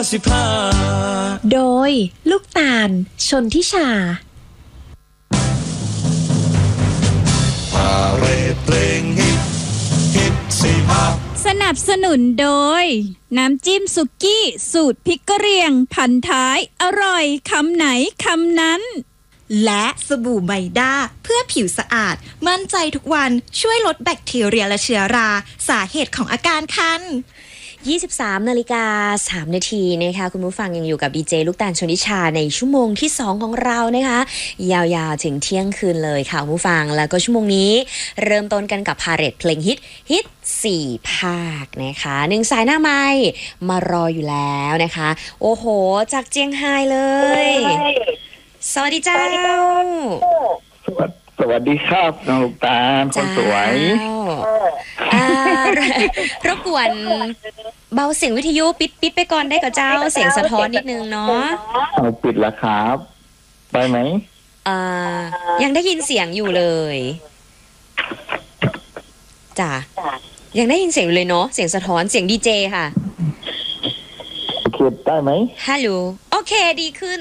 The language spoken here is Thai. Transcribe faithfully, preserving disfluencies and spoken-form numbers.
สิบห้าโดยลูกตาลชนทิชาพาเรดเพลงฮิตฮิตสิบห้าสนับสนุนโดยน้ำจิ้มสุกี้สูตรพริกกะเหรี่ยงพันท้ายอร่อยคำไหนคำนั้นและสบู่ไมด้าเพื่อผิวสะอาดมั่นใจทุกวันช่วยลดแบคทีเรียและเชื้อราสาเหตุของอาการคันยี่สิบสามนาฬิกาสามนาทีนะคะคุณผู้ฟังยังอยู่กับดีเจลูกตาลชนิชาในชั่วโมงที่สองของเรานะคะยาวๆถึงเที่ยงคืนเลยค่ะคุณผู้ฟังแล้วก็ชั่วโมงนี้เริ่มต้นกันกับพาเรดเพลงฮิตฮิตสี่ภาคนะคะหนึ่งสายหน้าไมค์มารออยู่แล้วนะคะโอ้โหจากเจียงไฮ้เลยสวัสดีเจ้าสวัสดีสวัสดีครับน้องลูกตาลคนสวยอ่ารบกวนเบาเสียงวิทยุปิดปิดไปก่อนได้กับเจ้าเสียงสะท้อนนิดนึงเนาะเอาปิดแล้วครับไปไหมอ่ายังได้ยินเสียงอยู่เลยจ้ะยังได้ยินเสียงอยู่เลยเนาะเสียงสะท้อนเสียงดีเจค่ะโอเคได้ไหมฮัลโหลโอเคดีขึ้น